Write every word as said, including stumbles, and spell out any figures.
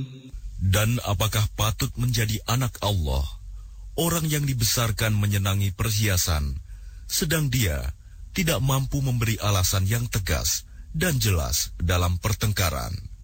Dan apakah patut menjadi anak Allah orang yang dibesarkan menyenangi perhiasan, sedang dia tidak mampu memberi alasan yang tegas dan jelas dalam pertengkaran?